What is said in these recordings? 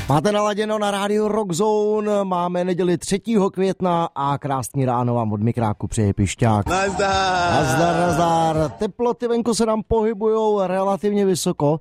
Máte naladěno na rádiu Rockzone, máme neděli 3. května a krásný ráno vám od mikráku přeje Pišťák. Nazdar. Teploty venku se nám pohybujou relativně vysoko.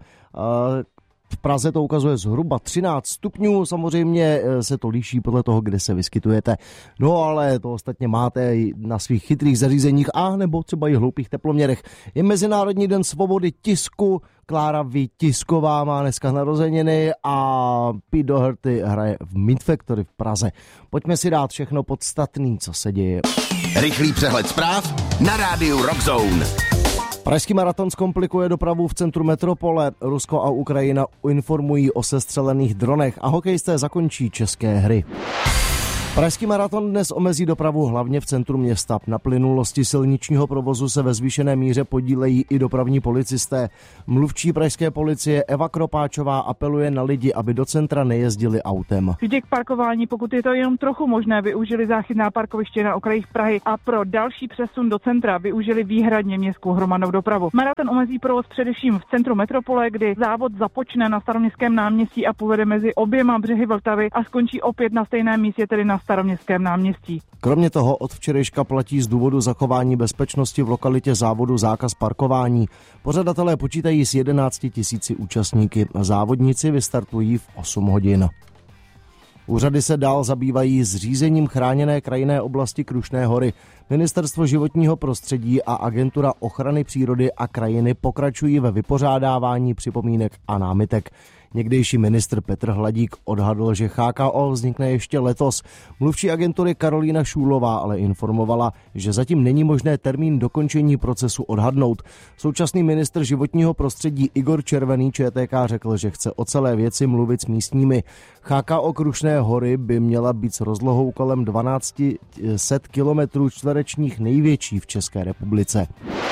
V Praze to ukazuje zhruba 13 stupňů, samozřejmě se to liší podle toho, kde se vyskytujete. No ale to ostatně máte na svých chytrých zařízeních a nebo třeba i hloupých teploměrech. Je Mezinárodní den svobody tisku, Klára Vytisková má dneska narozeniny a Pete Doherty hraje v Meat Factory v Praze. Pojďme si dát všechno podstatný, co se děje. Rychlý přehled zpráv na rádiu Rockzone. Pražský maraton zkomplikuje dopravu v centru metropole. Rusko a Ukrajina informují o sestřelených dronech a hokejisté zakončí české hry. Pražský maraton dnes omezí dopravu hlavně v centru města. Na plynulosti silničního provozu se ve zvýšené míře podílejí i dopravní policisté. Mluvčí pražské policie Eva Kropáčová apeluje na lidi, aby do centra nejezdili autem. Vždy k parkování, pokud je to jenom trochu možné, využili záchytná parkoviště na okrajích Prahy a pro další přesun do centra využili výhradně městskou hromadnou dopravu. Maraton omezí provoz především v centru metropole, kdy závod započne na Staroměstském náměstí a povede mezi oběma břehy Vltavy a skončí opět na stejném místě, tedy na Staroměstském náměstí. Kromě toho od včerejška platí z důvodu zachování bezpečnosti v lokalitě závodu zákaz parkování. Pořadatelé počítají s 11 000 účastníky. Závodníci vystartují v 8 hodin. Úřady se dál zabývají zřízením chráněné krajinné oblasti Krušné hory. Ministerstvo životního prostředí a Agentura ochrany přírody a krajiny pokračují ve vypořádávání připomínek a námitek. Někdejší ministr Petr Hladík odhadl, že HKO vznikne ještě letos. Mluvčí agentury Karolína Šúlová ale informovala, že zatím není možné termín dokončení procesu odhadnout. Současný ministr životního prostředí Igor Červený ČTK řekl, že chce o celé věci mluvit s místními. HKO Krušné hory by měla být s rozlohou kolem 1200 km čtverečních největší v České republice.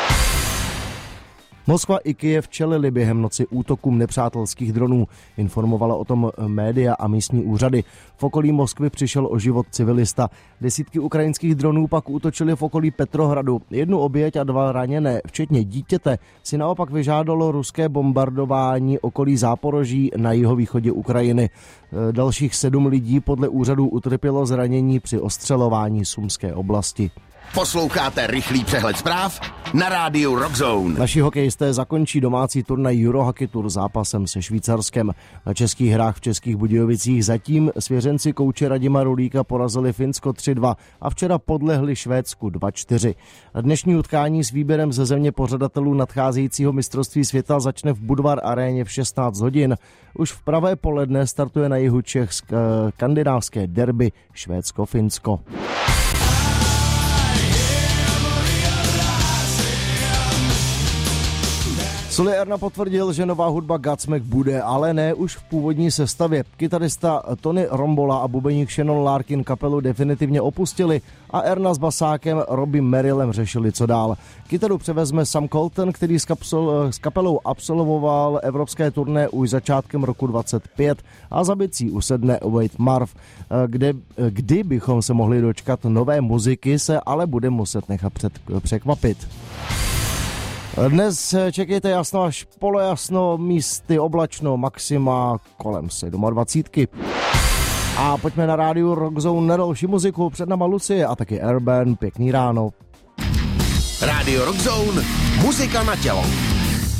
Moskva i Kyjev čelili během noci útokům nepřátelských dronů. Informovala o tom média a místní úřady. V okolí Moskvy přišel o život civilista. Desítky ukrajinských dronů pak útočily v okolí Petrohradu. 1 oběť a 2 raněné, včetně dítěte, si naopak vyžádalo ruské bombardování okolí Záporoží na jihovýchodě Ukrajiny. Dalších 7 lidí podle úřadů utrpělo zranění při ostřelování Sumské oblasti. Posloucháte rychlý přehled zpráv na rádiu Rockzone. Naši hokejisté zakončí domácí turnaj Eurohockey Tour zápasem se Švýcarskem. Na českých hrách v Českých Budějovicích zatím svěřenci kouče Radima Rulíka porazili Finsko 3-2 a včera podlehli Švédsku 2-4. Dnešní utkání s výběrem ze země pořadatelů nadcházejícího mistrovství světa začne v Budvar aréně v 16 hodin. Už v pravé poledne startuje na jihu Čech skandinávské derby Švédsko-Finsko. Sully Erna potvrdil, že nová hudba Godsmack bude, ale ne už v původní sestavě. Kytarista Tony Rombola a bubeník Shannon Larkin kapelu definitivně opustili a Erna s basákem Robbie Merrillem řešili, co dál. Kytaru převezme Sam Colton, který s kapelou absolvoval evropské turné už začátkem roku 25 a za bicí usedne Wade Marv. Kdy bychom se mohli dočkat nové muziky, se ale bude muset nechat překvapit. Dnes čekejte jasno až polojasno, místy oblačno, maxima kolem 27. A pojďme na rádiu Rockzone na další muziku. Před náma Lucie a taky Airburn. Pěkný ráno. Rádio Rockzone, muzika na tělo.